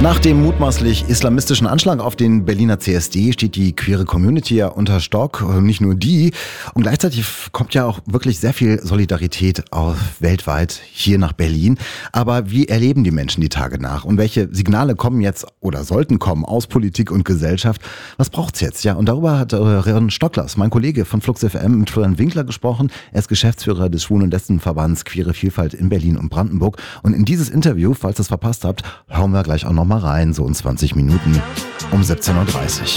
Nach dem mutmaßlich islamistischen Anschlag auf den Berliner CSD steht die queere Community ja unter Stock. Nicht nur die. Und gleichzeitig kommt ja auch wirklich sehr viel Solidarität weltweit hier nach Berlin. Aber wie erleben die Menschen die Tage nach? Und welche Signale kommen jetzt oder sollten kommen aus Politik und Gesellschaft? Was braucht's jetzt? Ja, und darüber hat Ron Stocklers, mein Kollege von Flux FM, mit Florian Winkler gesprochen. Er ist Geschäftsführer des Schwulen- und Lesbenverbands Queere Vielfalt in Berlin und Brandenburg. Und in dieses Interview, falls ihr es verpasst habt, hören wir gleich auch nochmal rein, so in 20 Minuten um 17:30 Uhr.